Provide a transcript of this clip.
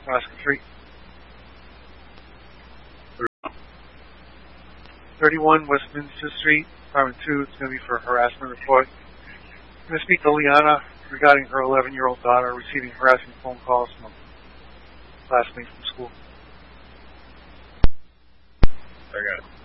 Alaska 3. 31 Westminster Street, Department 2. It's going to be for a harassment report. I'm going to speak to Liana regarding her 11-year-old daughter receiving harassing phone calls from a classmate from school. I got it.